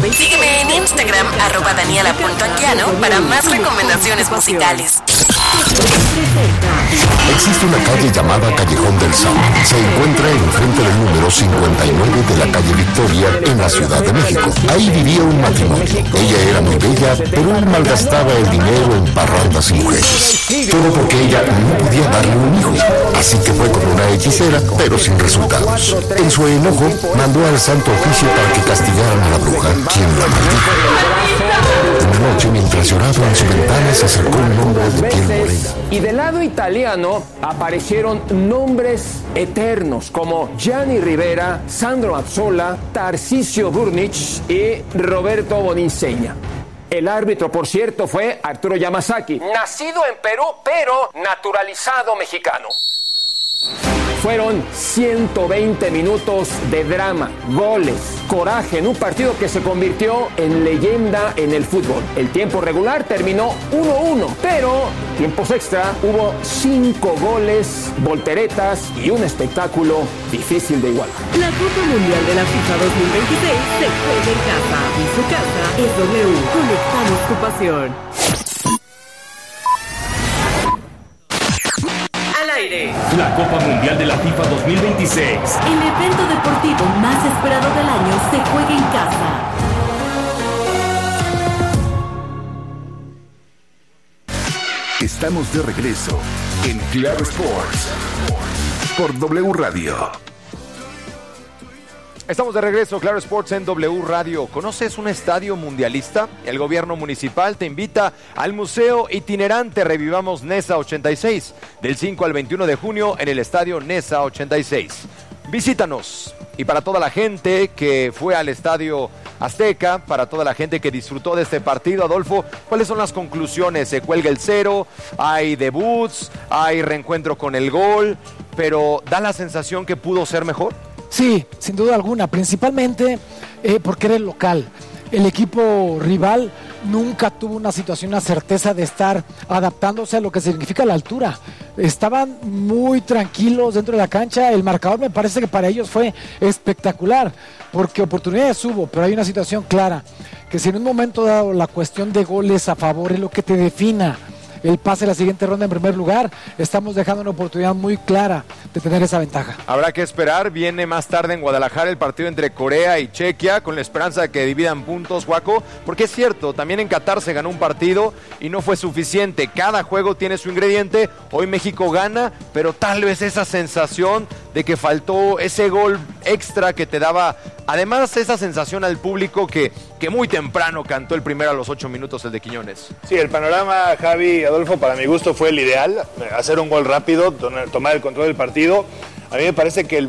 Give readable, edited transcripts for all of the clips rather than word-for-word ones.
Sígueme en Instagram, @daniela.anguiano, para más recomendaciones musicales. Existe una calle llamada Callejón del Sol. Se encuentra enfrente del número 59 de la calle Victoria, en la Ciudad de México. Ahí vivía un matrimonio. Ella era muy bella, pero él malgastaba el dinero en parrandas y mujeres. Todo porque ella no podía darle un hijo. Así que fue con una hechicera, pero sin resultados. En su enojo, mandó al Santo Oficio para que castigaran a la bruja, quien la maldijo. Una noche, mientras lloraba en su ventana, se acercó un hombre de piel morena. Y del lado italiano aparecieron nombres eternos como Gianni Rivera, Sandro Mazzola, Tarcisio Burnich y Roberto Boninsegna. El árbitro, por cierto, fue Arturo Yamasaki, nacido en Perú, pero naturalizado mexicano. Fueron 120 minutos de drama, goles, coraje en un partido que se convirtió en leyenda en el fútbol. El tiempo regular terminó 1-1, pero tiempos extra hubo 5 goles, volteretas y un espectáculo difícil de igualar. La Copa Mundial de la FIFA 2026 se juega en casa y su casa es W. Conectamos tu pasión. La Copa Mundial de la FIFA 2026. El evento deportivo más esperado del año se juega en casa. Estamos de regreso en Claro Sports por W Radio. Estamos de regreso, Claro Sports en W Radio. ¿Conoces un estadio mundialista? El gobierno municipal te invita al Museo Itinerante Revivamos Nesa 86, del 5 al 21 de junio en el estadio Nesa 86. Visítanos. Y para toda la gente que fue al estadio Azteca, para toda la gente que disfrutó de este partido, Adolfo, ¿cuáles son las conclusiones? Se cuelga el 0, hay debuts, hay reencuentro con el gol, pero ¿da la sensación que pudo ser mejor? Sí, sin duda alguna, principalmente porque era el local. El equipo rival nunca tuvo una situación, una certeza de estar adaptándose a lo que significa la altura. Estaban muy tranquilos dentro de la cancha. El marcador me parece que para ellos fue espectacular, porque oportunidades hubo, pero hay una situación clara, que si en un momento dado la cuestión de goles a favor es lo que te defina el pase a la siguiente ronda en primer lugar, estamos dejando una oportunidad muy clara de tener esa ventaja. Habrá que esperar, viene más tarde en Guadalajara el partido entre Corea y Chequia, con la esperanza de que dividan puntos, Juaco, porque es cierto, también en Qatar se ganó un partido y no fue suficiente, cada juego tiene su ingrediente, hoy México gana, pero tal vez esa sensación de que faltó ese gol extra que te daba, además esa sensación al público que muy temprano cantó el primero a los 8 minutos, el de Quiñones. Sí, el panorama, Javi, Adolfo, para mi gusto fue el ideal, hacer un gol rápido, tomar el control del partido. A mí me parece que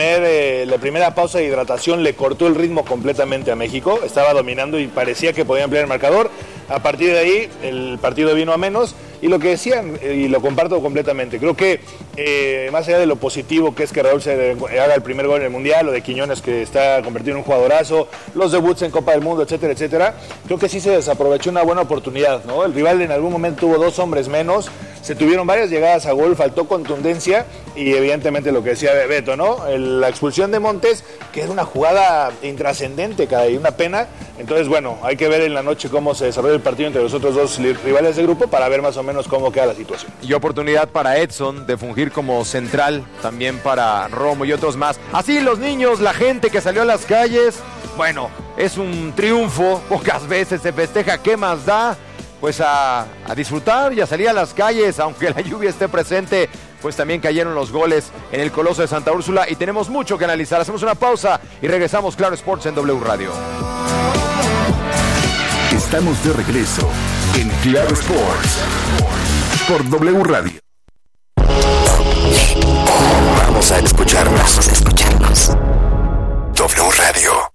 la primera pausa de hidratación le cortó el ritmo completamente a México, estaba dominando y parecía que podía ampliar el marcador. A partir de ahí el partido vino a menos y lo que decían, y lo comparto completamente, creo que más allá de lo positivo que es que Raúl se haga el primer gol en el Mundial, lo de Quiñones que está convertido en un jugadorazo, los debuts en Copa del Mundo, etcétera, etcétera, creo que sí se desaprovechó una buena oportunidad, ¿no? El rival en algún momento tuvo 2 hombres menos, se tuvieron varias llegadas a gol, faltó contundencia y evidentemente lo que decía Beto, ¿no? La expulsión de Montes, que era una jugada intrascendente, y una pena. Entonces, bueno, hay que ver en la noche cómo se desarrolla el partido entre los otros 2 rivales de grupo para ver más o menos cómo queda la situación. Y oportunidad para Edson de fungir como central, también para Romo y otros más. Así los niños, la gente que salió a las calles, bueno, es un triunfo, pocas veces se festeja, ¿qué más da? Pues a disfrutar y a salir a las calles, aunque la lluvia esté presente, pues también cayeron los goles en el Coloso de Santa Úrsula y tenemos mucho que analizar. Hacemos una pausa y regresamos, Claro Sports en W Radio. Estamos de regreso en Claro Sports por W Radio. Vamos a escucharnos. W Radio.